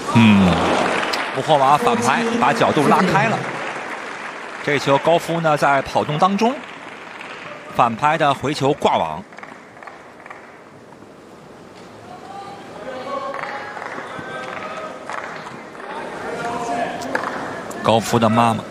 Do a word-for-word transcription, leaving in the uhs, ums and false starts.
嗯，穆霍瓦反拍，把角度拉开了。这球高夫呢在跑动当中，反拍的回球挂网。高夫的妈妈